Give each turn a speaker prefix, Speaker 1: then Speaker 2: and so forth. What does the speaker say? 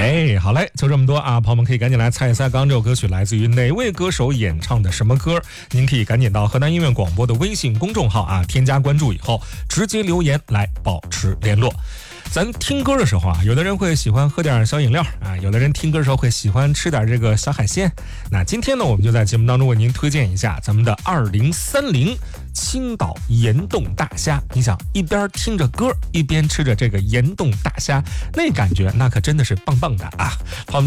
Speaker 1: 哎，好嘞，就这么多啊，朋友们可以赶紧来猜一猜，刚刚这首歌曲来自于哪位歌手演唱的什么歌？您可以赶紧到河南音乐广播的微信公众号啊，添加关注以后，直接留言来保持联络。咱听歌的时候啊，有的人会喜欢喝点小饮料啊，有的人听歌的时候会喜欢吃点这个小海鲜。那今天呢，我们就在节目当中为您推荐一下咱们的2030青岛盐冻大虾。你想一边听着歌，一边吃着这个盐冻大虾，那感觉那可真的是棒棒的啊！